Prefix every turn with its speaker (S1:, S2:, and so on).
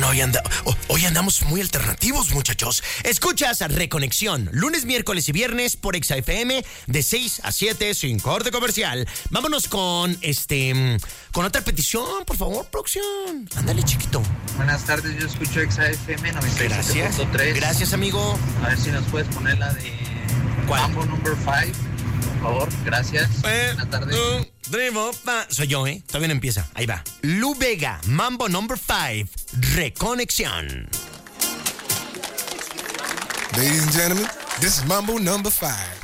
S1: Hoy andamos muy alternativos, muchachos. Escuchas a Reconexión, lunes, miércoles y viernes por Exa FM de 6 a 7 sin corte comercial. Vámonos con con otra petición, por favor, producción. Ándale, chiquito.
S2: Buenas tardes, yo escucho Exa FM 97.3.
S1: Gracias, amigo.
S2: A ver si nos puedes poner la de
S1: ¿Cuál?
S2: Mambo Number 5, por favor, gracias. Buenas tardes.
S1: Soy yo, Todavía no empieza. Ahí va. Lu Vega, Mambo Number 5, Reconexión.
S3: Ladies and gentlemen, this is Mambo Number 5.